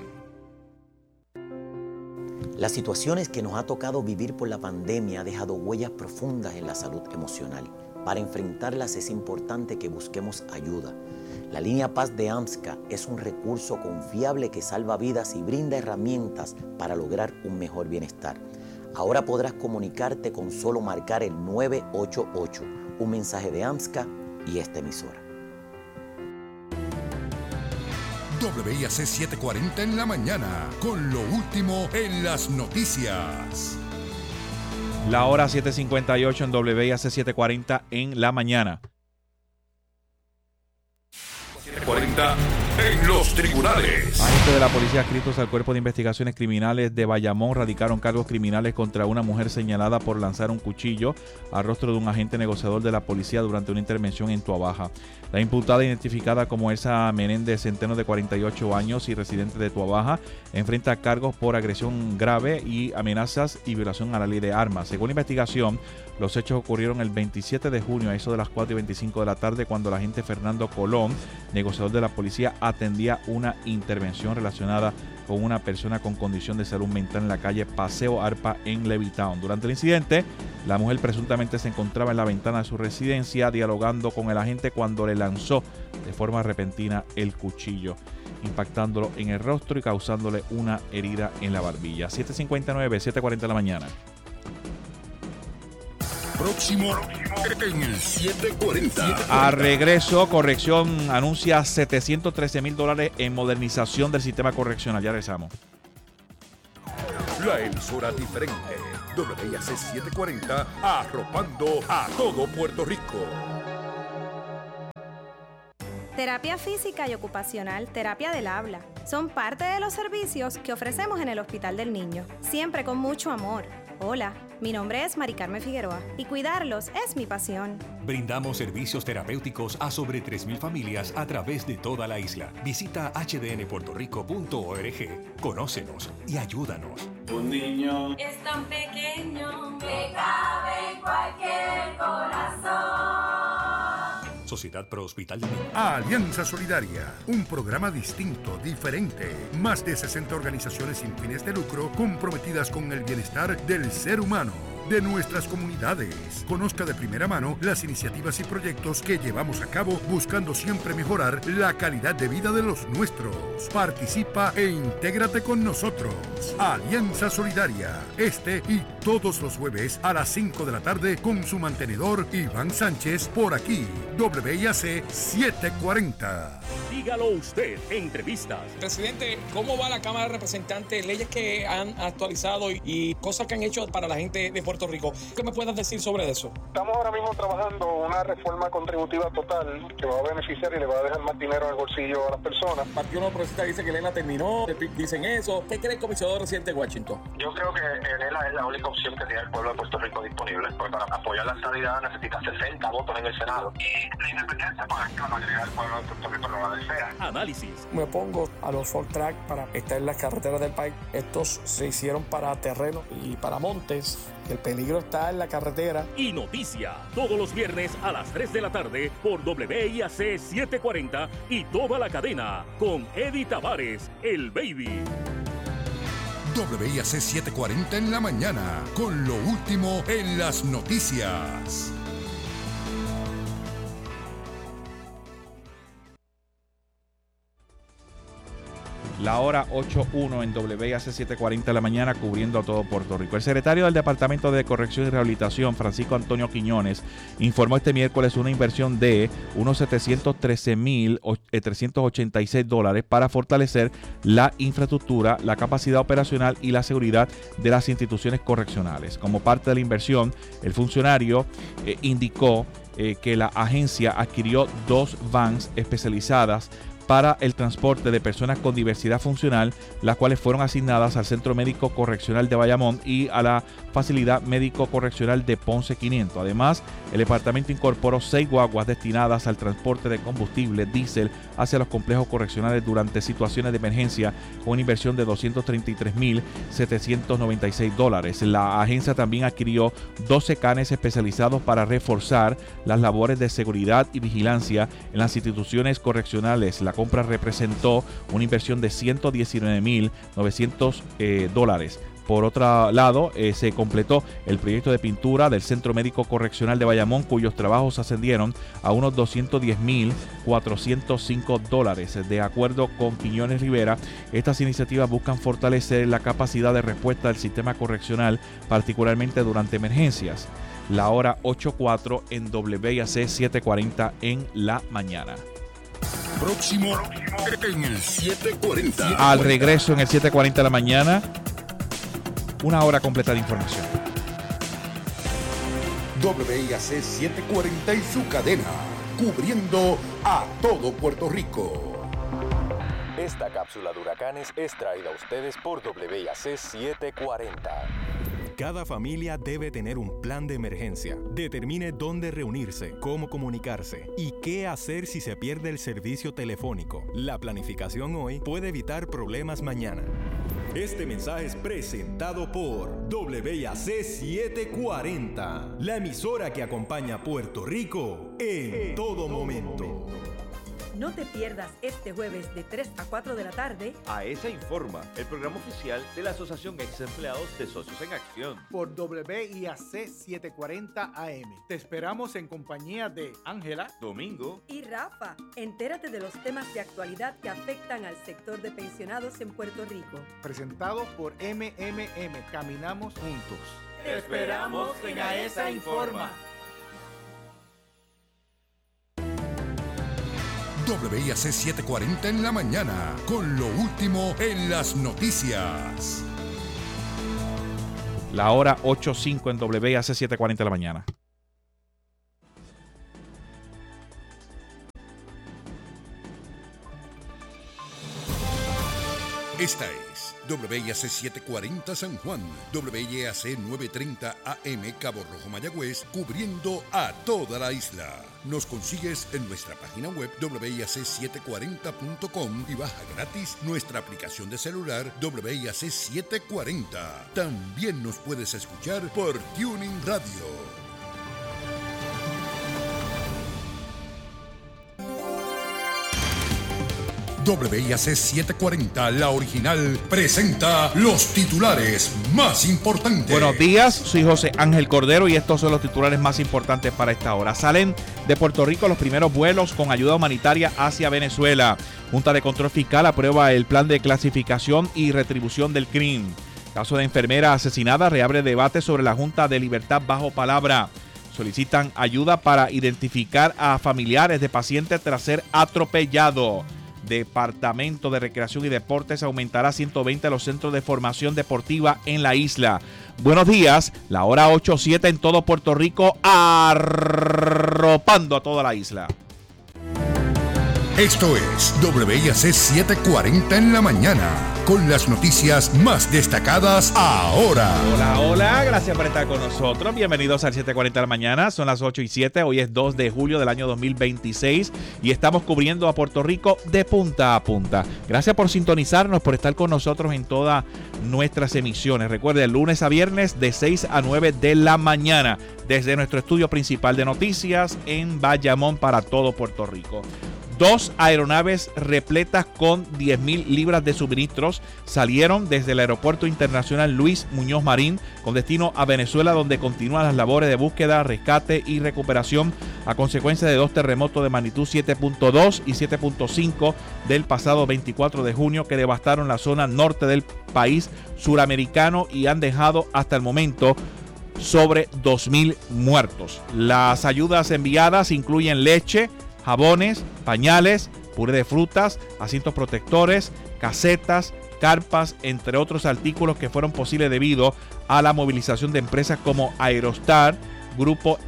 Speaker 8: Las situaciones que nos ha tocado vivir por la pandemia ha dejado huellas profundas en la salud emocional. Para enfrentarlas es importante que busquemos ayuda. La línea Paz de AMSCA es un recurso confiable que salva vidas y brinda herramientas para lograr un mejor bienestar. Ahora podrás comunicarte con solo marcar el 988, un mensaje de AMSCA y esta emisora.
Speaker 5: WIAC 740 en la mañana, con lo último en las noticias.
Speaker 6: La hora 7:58 en WIAC 740 en la mañana.
Speaker 5: 740 en los tribunales.
Speaker 6: Agentes de la policía adscritos al Cuerpo de Investigaciones Criminales de Bayamón radicaron cargos criminales contra una mujer señalada por lanzar un cuchillo al rostro de un agente negociador de la policía durante una intervención en Tuabaja. La imputada, identificada como Elsa Menéndez Centeno, de 48 años y residente de Tuabaja, enfrenta cargos por agresión grave y amenazas y violación a la ley de armas. Según la investigación, los hechos ocurrieron el 27 de junio a eso de las 4:25 de la tarde, cuando el agente Fernando Colón, negociador de la policía, atendía una intervención relacionada con una persona con condición de salud mental en la calle Paseo Arpa en Levittown. Durante el incidente, la mujer presuntamente se encontraba en la ventana de su residencia dialogando con el agente cuando le lanzó de forma repentina el cuchillo, impactándolo en el rostro y causándole una herida en la barbilla. 7:59, 7:40 de la mañana.
Speaker 5: Próximo en el 740.
Speaker 6: A regreso, corrección anuncia $713,000 en modernización del sistema correccional. Ya regresamos.
Speaker 5: La emisora diferente. WIAC 740, arropando a todo Puerto Rico.
Speaker 9: Terapia física y ocupacional, terapia del habla, son parte de los servicios que ofrecemos en el Hospital del Niño, siempre con mucho amor. Hola, mi nombre es Mari Carmen Figueroa y cuidarlos es mi pasión.
Speaker 10: Brindamos servicios terapéuticos a sobre 3,000 familias a través de toda la isla. Visita hdnpuertorico.org, conócenos y ayúdanos.
Speaker 11: Un niño
Speaker 12: es tan pequeño que cabe en cualquier corazón.
Speaker 10: Sociedad Pro Hospital.
Speaker 13: Alianza Solidaria, un programa distinto, diferente. Más de 60 organizaciones sin fines de lucro comprometidas con el bienestar del ser humano, de nuestras comunidades. Conozca de primera mano las iniciativas y proyectos que llevamos a cabo buscando siempre mejorar la calidad de vida de los nuestros. Participa e intégrate con nosotros. Alianza Solidaria, este y todos los jueves a las 5 de la tarde con su mantenedor Iván Sánchez por aquí, WIAC 740.
Speaker 14: Dígalo usted, entrevistas.
Speaker 15: Presidente, ¿cómo va la Cámara de Representantes? Leyes que han actualizado y cosas que han hecho para la gente de Puerto Rico. ¿Qué me puedes decir sobre eso?
Speaker 16: Estamos ahora mismo trabajando una reforma contributiva total que va a beneficiar y le va a dejar más dinero en el bolsillo a las personas.
Speaker 15: El Partido No Progresista dice que Elena terminó, el PIB dicen eso. ¿Qué cree el comisionado residente de Washington?
Speaker 16: Yo creo que Elena es la única opción que tiene el pueblo de Puerto Rico disponible. Porque para apoyar la estabilidad necesita 60 votos en el Senado. Y la independencia, pues es que la mayoría del pueblo de Puerto Rico no la desea.
Speaker 14: Análisis.
Speaker 15: Me pongo a los Ford Track para estar en las carreteras del país. Estos se hicieron para terreno y para montes. El peligro está en la carretera.
Speaker 14: Y noticia, todos los viernes a las 3 de la tarde por WIAC 740 y toda la cadena con Eddie Tavares, el Baby.
Speaker 13: WIAC 740 en la mañana, con lo último en las noticias.
Speaker 6: La hora 8:01 en WIAC 740 de la mañana, cubriendo a todo Puerto Rico. El secretario del Departamento de Corrección y Rehabilitación, Francisco Antonio Quiñones, informó este miércoles una inversión de unos $713,386 para fortalecer la infraestructura, la capacidad operacional y la seguridad de las instituciones correccionales. Como parte de la inversión, el funcionario indicó que la agencia adquirió 2 vans especializadas para el transporte de personas con diversidad funcional, las cuales fueron asignadas al Centro Médico Correccional de Bayamón y a la Facilidad Médico Correccional de Ponce 500. Además, el departamento incorporó 6 guaguas destinadas al transporte de combustible diésel hacia los complejos correccionales durante situaciones de emergencia, con una inversión de $233,796. La agencia también adquirió 12 canes especializados para reforzar las labores de seguridad y vigilancia en las instituciones correccionales. La compra representó una inversión de $119,900. Por otro lado, se completó el proyecto de pintura del Centro Médico Correccional de Bayamón, cuyos trabajos ascendieron a unos $210,405. De acuerdo con Quiñones Rivera, estas iniciativas buscan fortalecer la capacidad de respuesta del sistema correccional, particularmente durante emergencias. La hora 8:04 en WIAC 740 en la mañana.
Speaker 13: Próximo en el 740.
Speaker 6: Al regreso en el 740 de la mañana, una hora completa de información.
Speaker 13: WIAC 740 y su cadena, cubriendo a todo Puerto Rico.
Speaker 17: Esta cápsula de huracanes es traída a ustedes por WIAC 740.
Speaker 10: Cada familia debe tener un plan de emergencia. Determine dónde reunirse, cómo comunicarse y qué hacer si se pierde el servicio telefónico. La planificación hoy puede evitar problemas mañana. Este mensaje es presentado por WIAC 740, la emisora que acompaña a Puerto Rico en todo momento.
Speaker 18: No te pierdas este jueves de 3 a 4 de la tarde
Speaker 19: AESA Informa, el programa oficial de la Asociación Ex Empleados de Socios en Acción.
Speaker 20: Por WIAC 740 AM. Te esperamos en compañía de Ángela,
Speaker 19: Domingo
Speaker 18: y Rafa. Entérate de los temas de actualidad que afectan al sector de pensionados en Puerto Rico.
Speaker 20: Presentado por MMM. Caminamos juntos.
Speaker 19: Te esperamos en AESA Informa.
Speaker 13: WIAC 740 en la mañana, con lo último en las noticias.
Speaker 6: La hora 8:05 en WIAC 740 de la mañana.
Speaker 13: Esta es WIAC 740 San Juan, WIAC 930 AM Cabo Rojo Mayagüez, cubriendo a toda la isla. Nos consigues en nuestra página web WIAC740.com y baja gratis nuestra aplicación de celular WIAC 740. También nos puedes escuchar por Tuning Radio. WIAC 740, la original, presenta los titulares más importantes.
Speaker 6: Buenos días, soy José Ángel Cordero y estos son los titulares más importantes para esta hora. Salen de Puerto Rico los primeros vuelos con ayuda humanitaria hacia Venezuela. Junta de Control Fiscal aprueba el plan de clasificación y retribución del crimen. Caso de enfermera asesinada reabre debate sobre la Junta de Libertad bajo palabra. Solicitan ayuda para identificar a familiares de pacientes tras ser atropellado. Departamento de Recreación y Deportes aumentará 120 los centros de formación deportiva en la isla. Buenos días, la hora 8:07 en todo Puerto Rico, arropando a toda la isla.
Speaker 13: Esto es WIAC 740 en la mañana, con las noticias más destacadas ahora.
Speaker 6: Hola, hola, gracias por estar con nosotros. Bienvenidos al 740 de la mañana, son las 8:07, hoy es 2 de julio del año 2026 y estamos cubriendo a Puerto Rico de punta a punta. Gracias por sintonizarnos, por estar con nosotros en todas nuestras emisiones. Recuerde, lunes a viernes de 6 a 9 de la mañana, desde nuestro estudio principal de noticias en Bayamón para todo Puerto Rico. 2 aeronaves repletas con 10,000 libras de suministros salieron desde el Aeropuerto Internacional Luis Muñoz Marín con destino a Venezuela, donde continúan las labores de búsqueda, rescate y recuperación a consecuencia de 2 terremotos de magnitud 7.2 y 7.5 del pasado 24 de junio que devastaron la zona norte del país suramericano y han dejado hasta el momento sobre 2,000 muertos. Las ayudas enviadas incluyen leche, jabones, pañales, puré de frutas, asientos protectores, casetas, carpas, entre otros artículos que fueron posibles debido a la movilización de empresas como Aerostar, Grupo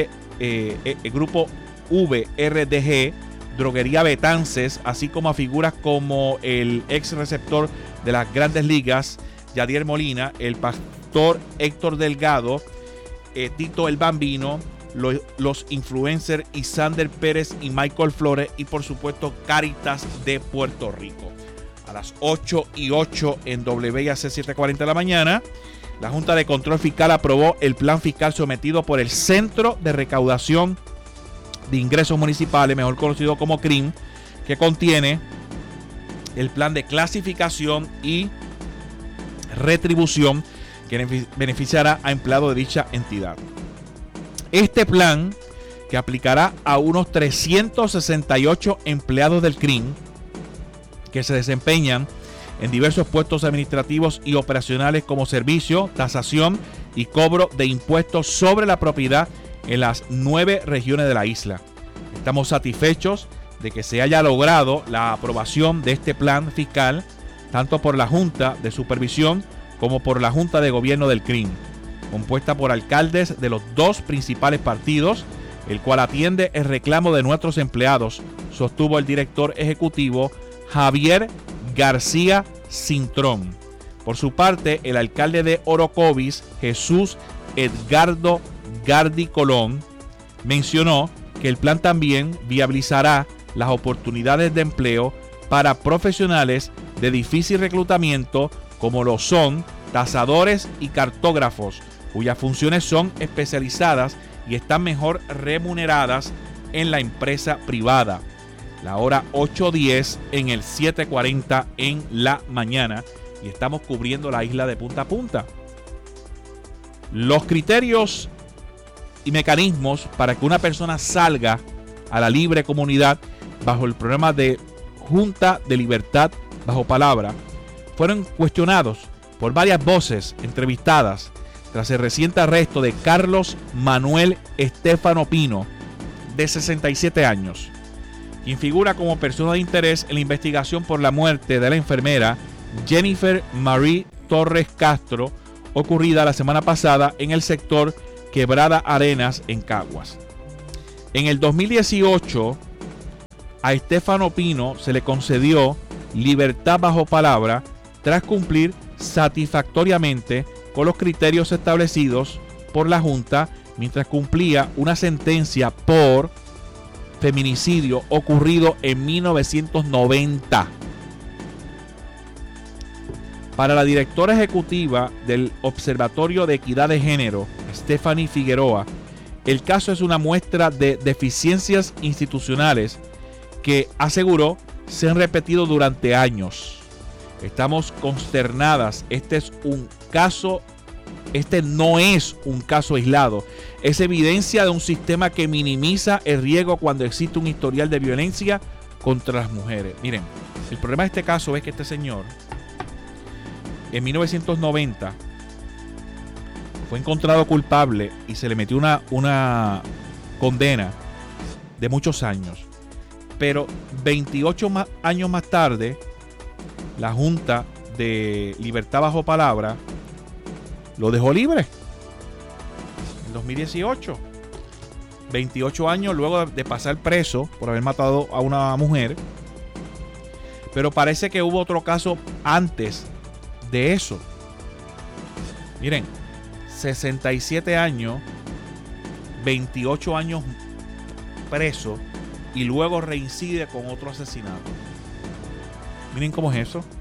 Speaker 6: VRDG, Droguería Betances, así como a figuras como el ex receptor de las Grandes Ligas, Yadier Molina, el pastor Héctor Delgado, Tito el Bambino, los influencers Isander Pérez y Michael Flores y por supuesto Cáritas de Puerto Rico. A las 8:08 en WIAC 740 de la mañana, la Junta de Control Fiscal aprobó el plan fiscal sometido por el Centro de Recaudación de Ingresos Municipales, mejor conocido como CRIM, que contiene el plan de clasificación y retribución que beneficiará a empleados de dicha entidad. Este plan, que aplicará a unos 368 empleados del CRIM que se desempeñan en diversos puestos administrativos y operacionales como servicio, tasación y cobro de impuestos sobre la propiedad en las 9 regiones de la isla. Estamos satisfechos de que se haya logrado la aprobación de este plan fiscal tanto por la Junta de Supervisión como por la Junta de Gobierno del CRIM, compuesta por alcaldes de los 2 principales partidos, el cual atiende el reclamo de nuestros empleados, sostuvo el director ejecutivo Javier García Cintrón. Por su parte, el alcalde de Orocovis, Jesús Edgardo Gardi Colón, mencionó que el plan también viabilizará las oportunidades de empleo para profesionales de difícil reclutamiento como lo son tasadores y cartógrafos, cuyas funciones son especializadas y están mejor remuneradas en la empresa privada. La hora 8:10 en el 740 en la mañana y estamos cubriendo la isla de punta a punta. Los criterios y mecanismos para que una persona salga a la libre comunidad bajo el programa de Junta de Libertad bajo palabra fueron cuestionados por varias voces entrevistadas tras el reciente arresto de Carlos Manuel Estefano Pino, de 67 años, quien figura como persona de interés en la investigación por la muerte de la enfermera Jennifer Marie Torres Castro, ocurrida la semana pasada en el sector Quebrada Arenas en Caguas. En el 2018, a Estefano Pino se le concedió libertad bajo palabra tras cumplir satisfactoriamente con los criterios establecidos por la Junta mientras cumplía una sentencia por feminicidio ocurrido en 1990. Para la directora ejecutiva del Observatorio de Equidad de Género, Stephanie Figueroa, el caso es una muestra de deficiencias institucionales que, aseguró, se han repetido durante años. Estamos consternadas. Este no es un caso aislado. Es evidencia de un sistema que minimiza el riesgo cuando existe un historial de violencia contra las mujeres. Miren, el problema de este caso es que este señor, en 1990, fue encontrado culpable y se le metió una condena de muchos años. Pero 28 años más tarde, la Junta de Libertad Bajo Palabra lo dejó libre. En 2018. 28 años luego de pasar preso por haber matado a una mujer. Pero parece que hubo otro caso antes de eso. Miren, 67 años, 28 años preso y luego reincide con otro asesinato. Miren cómo es eso.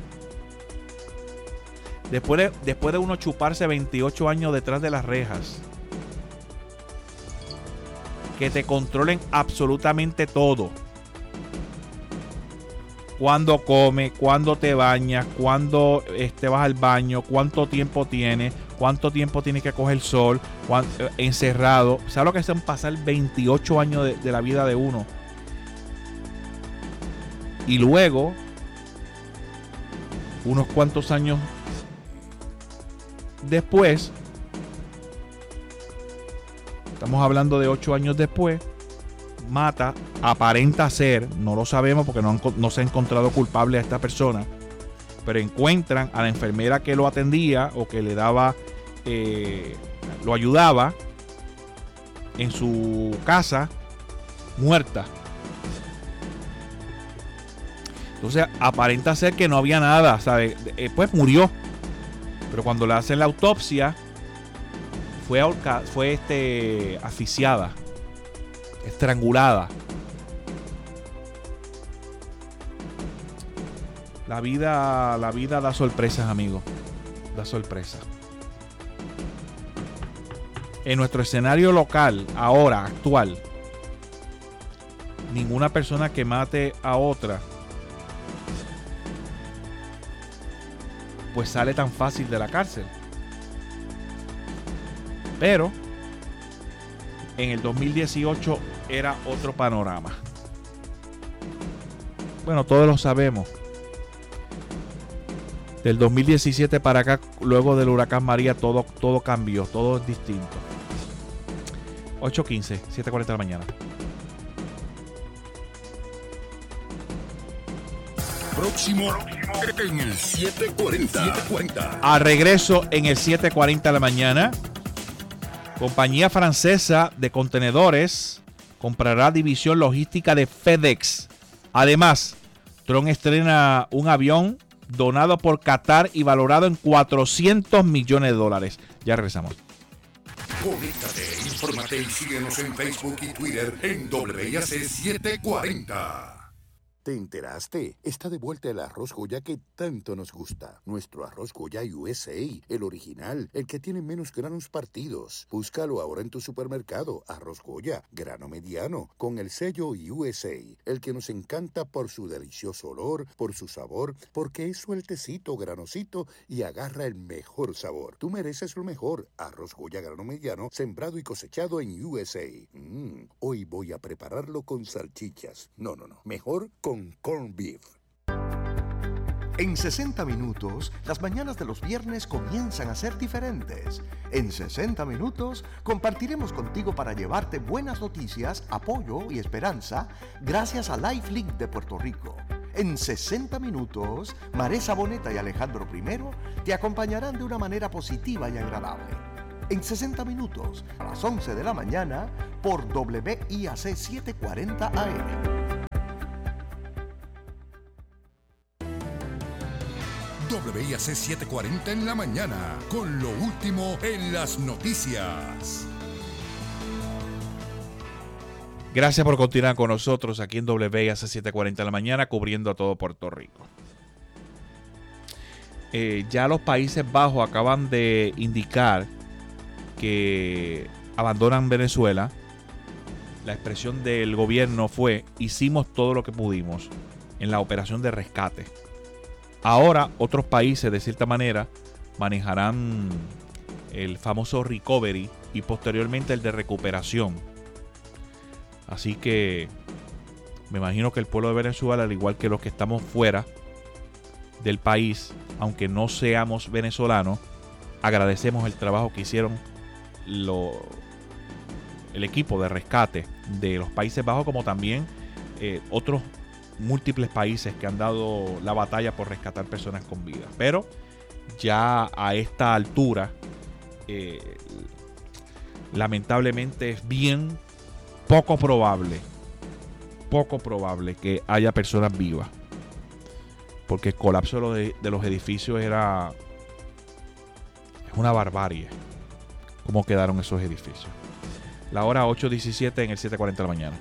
Speaker 6: Después de uno chuparse 28 años detrás de las rejas, que te controlen absolutamente todo. Cuándo come, cuándo te bañas, cuándo vas al baño, cuánto tiempo tienes, cuánto tiempo tienes que coger sol, encerrado. ¿Sabes lo que es pasar 28 años de la vida de uno? Y luego, unos cuantos años después, estamos hablando de 8 años después, mata, aparenta ser, no lo sabemos porque no se ha encontrado culpable a esta persona, pero encuentran a la enfermera que lo atendía o que le daba, lo ayudaba en su casa, muerta. Entonces aparenta ser que no había nada, ¿sabe? Pues murió. Pero cuando le hacen la autopsia, fue asfixiada, estrangulada. La vida da sorpresas, amigos. Da sorpresas. En nuestro escenario local, ahora, actual, ninguna persona que mate a otra pues sale tan fácil de la cárcel. Pero en el 2018 era otro panorama. Bueno, todos lo sabemos. Del 2017 para acá, luego del huracán María, todo cambió, todo es distinto. 8:15, 7:40 de la mañana.
Speaker 13: Próximo en el 740.
Speaker 6: A regreso en el 7:40 de la mañana. Compañía francesa de contenedores comprará división logística de FedEx. Además, Trump estrena un avión donado por Qatar y valorado en $400 millones. Ya regresamos.
Speaker 13: Conéctate, infórmate y síguenos en Facebook y Twitter en WIAC 740. ¿Te enteraste? Está de vuelta el arroz Goya que tanto nos gusta. Nuestro arroz Goya USA, el original, el que tiene menos granos partidos. Búscalo ahora en tu supermercado. Arroz Goya, grano mediano, con el sello USA. El que nos encanta por su delicioso olor, por su sabor, porque es sueltecito, granosito y agarra el mejor sabor. Tú mereces lo mejor. Arroz Goya, grano mediano, sembrado y cosechado en USA. Hoy voy a prepararlo con salchichas. No. Mejor con corned beef.
Speaker 11: En 60 minutos, las mañanas de los viernes comienzan a ser diferentes. En 60 minutos, compartiremos contigo para llevarte buenas noticias, apoyo y esperanza gracias a Lifelink de Puerto Rico. En 60 minutos, Maresa Boneta y Alejandro I te acompañarán de una manera positiva y agradable. En 60 minutos, a las 11 de la mañana, por WIAC 740 AM.
Speaker 13: WIAC 740 en la mañana, con lo último en las noticias.
Speaker 6: Gracias por continuar con nosotros aquí en WIAC 740 en la mañana, cubriendo a todo Puerto Rico. Ya los Países Bajos acaban de indicar que abandonan Venezuela. La expresión del gobierno fue: hicimos todo lo que pudimos en la operación de rescate. Ahora otros países de cierta manera manejarán el famoso recovery y posteriormente el de recuperación. Así que me imagino que el pueblo de Venezuela, al igual que los que estamos fuera del país, aunque no seamos venezolanos, agradecemos el trabajo que hicieron el equipo de rescate de los Países Bajos, como también otros múltiples países que han dado la batalla por rescatar personas con vida. Pero ya a esta altura, lamentablemente es bien poco probable que haya personas vivas, porque el colapso de los edificios es una barbarie cómo quedaron esos edificios. La hora 8:17 en el 7:40 de la mañana.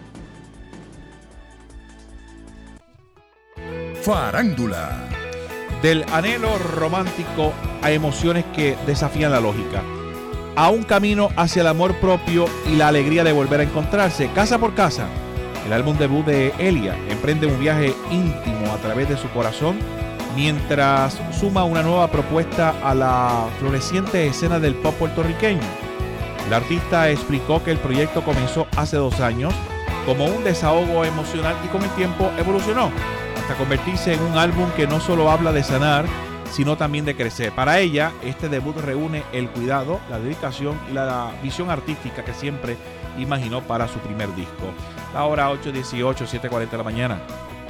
Speaker 13: Farándula.
Speaker 6: Del anhelo romántico a emociones que desafían la lógica, a un camino hacia el amor propio y la alegría de volver a encontrarse, casa por casa. El álbum debut de Elia emprende un viaje íntimo a través de su corazón, mientras suma una nueva propuesta a la floreciente escena del pop puertorriqueño. El artista explicó que el proyecto comenzó hace 2 años como un desahogo emocional y con el tiempo evolucionó hasta convertirse en un álbum que no solo habla de sanar, sino también de crecer. Para ella, este debut reúne el cuidado, la dedicación y la visión artística que siempre imaginó para su primer disco. Ahora 8:18, 7:40 de la mañana.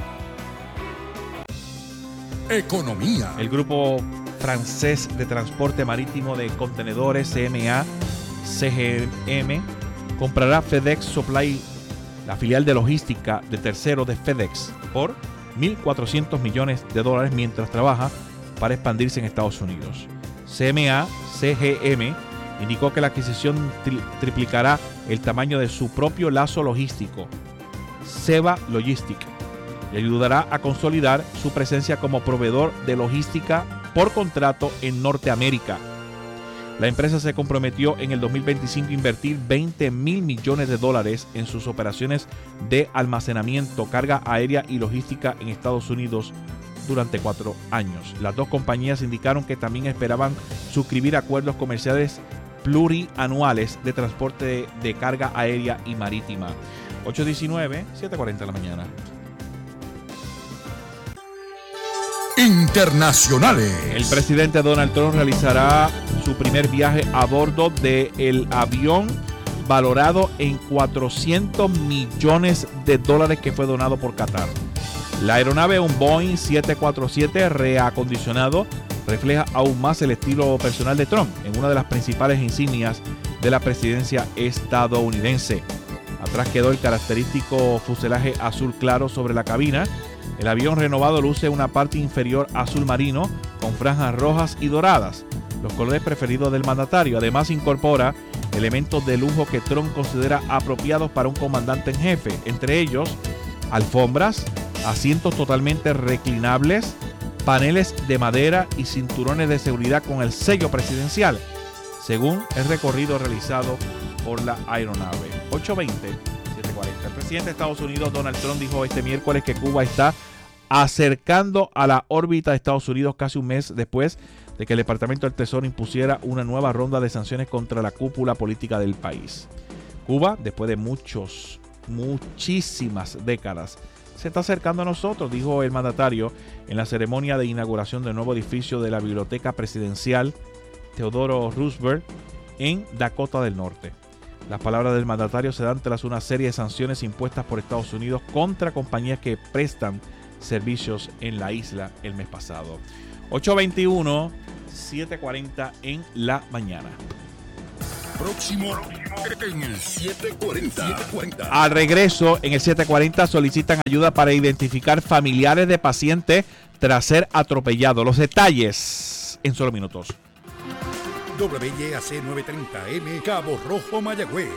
Speaker 13: Economía.
Speaker 6: El grupo francés de transporte marítimo de contenedores CMA CGM comprará FedEx Supply, la filial de logística de terceros de FedEx, por $1.400 millones, mientras trabaja para expandirse en Estados Unidos. CMA CGM indicó que la adquisición triplicará el tamaño de su propio lazo logístico, Seva Logistic, y ayudará a consolidar su presencia como proveedor de logística por contrato en Norteamérica. La empresa se comprometió en el 2025 a invertir $20 mil millones en sus operaciones de almacenamiento, carga aérea y logística en Estados Unidos durante 4 años. Las dos compañías indicaron que también esperaban suscribir acuerdos comerciales plurianuales de transporte de carga aérea y marítima. 8:19, 7:40 de la mañana.
Speaker 13: Internacionales.
Speaker 6: El presidente Donald Trump realizará su primer viaje a bordo del avión valorado en $400 millones que fue donado por Qatar. La aeronave, un Boeing 747 reacondicionado, refleja aún más el estilo personal de Trump en una de las principales insignias de la presidencia estadounidense. Atrás quedó el característico fuselaje azul claro sobre la cabina. El avión renovado luce una parte inferior azul marino con franjas rojas y doradas, los colores preferidos del mandatario. Además incorpora elementos de lujo que Trump considera apropiados para un comandante en jefe, entre ellos alfombras, asientos totalmente reclinables, paneles de madera y cinturones de seguridad con el sello presidencial, según el recorrido realizado por la aeronave. 8:20, 7:40. El presidente de Estados Unidos, Donald Trump, dijo este miércoles que Cuba está acercando a la órbita de Estados Unidos casi un mes después de que el Departamento del Tesoro impusiera una nueva ronda de sanciones contra la cúpula política del país. Cuba, después de muchísimas décadas, se está acercando a nosotros, dijo el mandatario en la ceremonia de inauguración del nuevo edificio de la Biblioteca Presidencial Theodore Roosevelt en Dakota del Norte. Las palabras del mandatario se dan tras una serie de sanciones impuestas por Estados Unidos contra compañías que prestan servicios en la isla el mes pasado. 8:21, 7:40 en la mañana.
Speaker 13: Próximo En el 740.
Speaker 6: Al regreso, en el 740 solicitan ayuda para identificar familiares de paciente tras ser atropellado. Los detalles en solo minutos.
Speaker 13: WYAC 930M, Cabo Rojo, Mayagüez.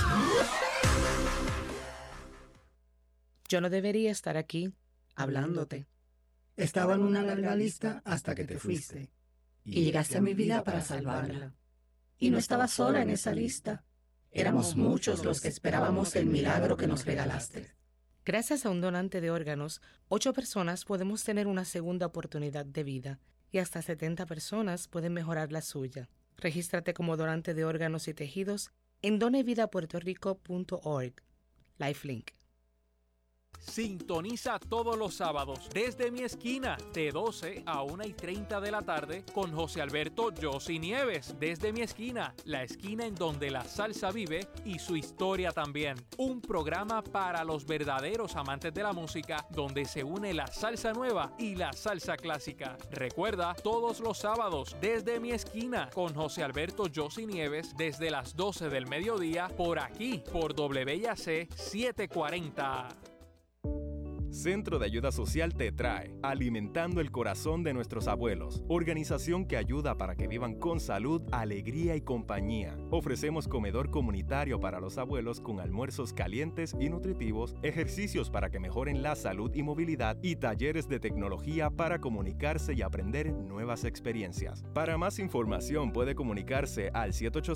Speaker 21: Yo no debería estar aquí hablándote.
Speaker 22: Estaba en una larga lista hasta que te fuiste. Y llegaste a mi vida para salvarla. Y no estaba sola en esa lista. Éramos muchos los que esperábamos el milagro que nos regalaste.
Speaker 21: Gracias a un donante de órganos, 8 personas podemos tener una segunda oportunidad de vida y hasta 70 personas pueden mejorar la suya. Regístrate como donante de órganos y tejidos en donevidapuertorico.org. LifeLink.
Speaker 23: Sintoniza todos los sábados desde mi esquina de 12 a 1:30 de la tarde con José Alberto Yossi Nieves. Desde mi esquina, la esquina en donde la salsa vive y su historia también. Un programa para los verdaderos amantes de la música donde se une la salsa nueva y la salsa clásica. Recuerda, todos los sábados desde mi esquina con José Alberto Yossi Nieves desde las 12 del mediodía por aquí, por WYAC 740.
Speaker 10: Centro de Ayuda Social te trae Alimentando el Corazón de Nuestros Abuelos, organización que ayuda para que vivan con salud, alegría y compañía. Ofrecemos comedor comunitario para los abuelos con almuerzos calientes y nutritivos, ejercicios para que mejoren la salud y movilidad y talleres de tecnología para comunicarse y aprender nuevas experiencias. Para más información puede comunicarse al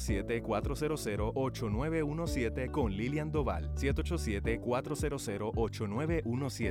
Speaker 10: 787-400-8917 con Lilian Doval, 787-400-8917.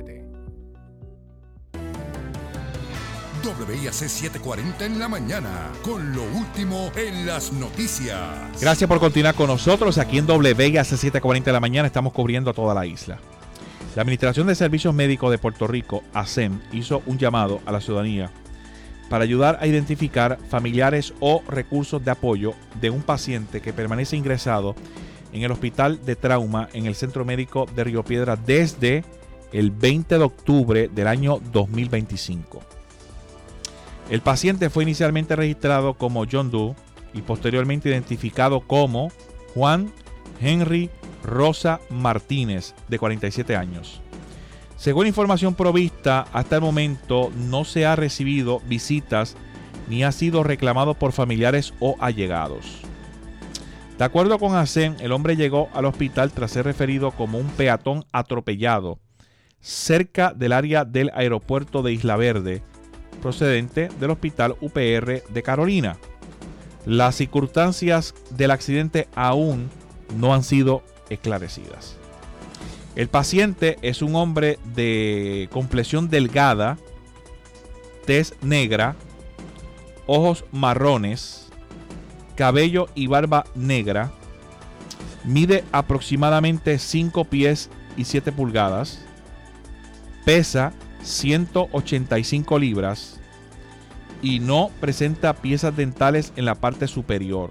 Speaker 13: WYAC 740 en la mañana, con lo último en las noticias.
Speaker 6: Gracias por continuar con nosotros aquí en WYAC 740 en la mañana. Estamos cubriendo toda la isla. La Administración de Servicios Médicos de Puerto Rico, ASEM, hizo un llamado a la ciudadanía para ayudar a identificar familiares o recursos de apoyo de un paciente que permanece ingresado en el Hospital de Trauma en el Centro Médico de Río Piedras desde el 20 de octubre del año 2025. El paciente fue inicialmente registrado como John Doe y posteriormente identificado como Juan Henry Rosa Martínez, de 47 años. Según información provista, hasta el momento no se ha recibido visitas ni ha sido reclamado por familiares o allegados. De acuerdo con ASEM, el hombre llegó al hospital tras ser referido como un peatón atropellado cerca del área del aeropuerto de Isla Verde, procedente del Hospital UPR de Carolina. Las circunstancias del accidente aún no han sido esclarecidas. El paciente es un hombre de complexión delgada, tez negra, ojos marrones, cabello y barba negra, mide aproximadamente 5 pies y 7 pulgadas, pesa 185 libras y no presenta piezas dentales en la parte superior.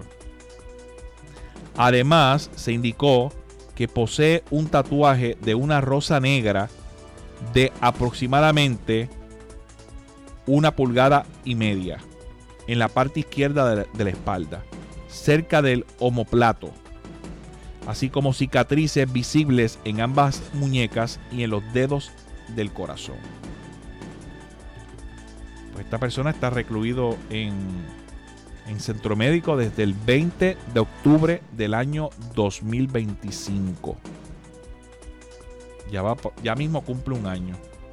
Speaker 6: Además, se indicó que posee un tatuaje de una rosa negra de aproximadamente 1,5 pulgadas en la parte izquierda de la espalda, cerca del omóplato, así como cicatrices visibles en ambas muñecas y en los dedos del corazón. Pues esta persona está recluido en centro médico desde el 20 de octubre del año 2025. Ya mismo cumple un año.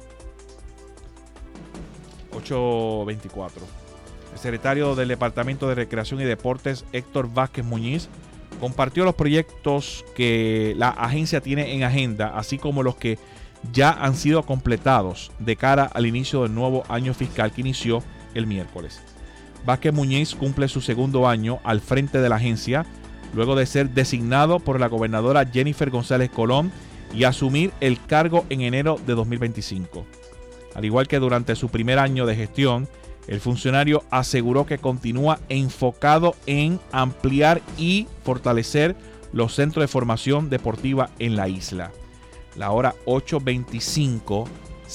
Speaker 6: 8:24. El secretario del Departamento de Recreación y Deportes, Héctor Vázquez Muñiz, compartió los proyectos que la agencia tiene en agenda, así como los que ya han sido completados de cara al inicio del nuevo año fiscal que inició el miércoles. Vázquez Muñiz cumple su segundo año al frente de la agencia, luego de ser designado por la gobernadora Jennifer González Colón y asumir el cargo en enero de 2025. Al igual que durante su primer año de gestión, el funcionario aseguró que continúa enfocado en ampliar y fortalecer los centros de formación deportiva en la isla. La hora 8:25,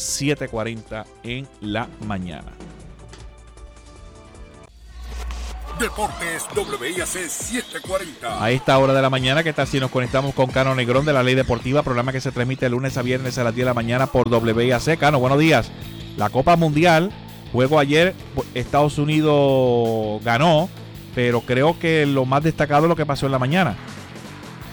Speaker 6: 7:40 en la mañana.
Speaker 13: Deportes WIAC 740.
Speaker 6: A esta hora de la mañana, ¿qué tal si nos conectamos con Cano Negrón de la Ley Deportiva? Programa que se transmite de lunes a viernes a las 10 de la mañana por WIAC. Cano, buenos días. La Copa Mundial, juego ayer, Estados Unidos ganó, pero creo que lo más destacado es lo que pasó en la mañana.